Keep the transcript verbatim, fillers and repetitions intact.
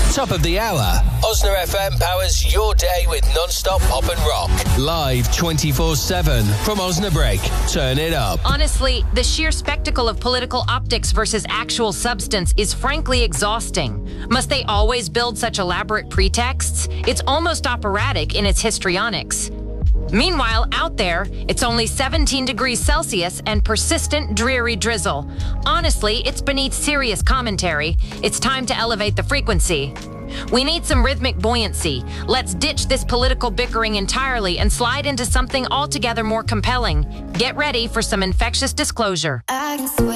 Top of the hour. Osna F M powers your day with non-stop pop and rock. Live twenty-four seven from Osnabrück. Turn it up. Honestly, the sheer spectacle of political optics versus actual substance is frankly exhausting. Must they always build such elaborate pretexts? It's almost operatic in its histrionics. Meanwhile, out there, it's only seventeen degrees Celsius and persistent dreary drizzle. Honestly, it's beneath serious commentary. It's time to elevate the frequency. We need some rhythmic buoyancy. Let's ditch this political bickering entirely and slide into something altogether more compelling. Get ready for some infectious disclosure. I can swear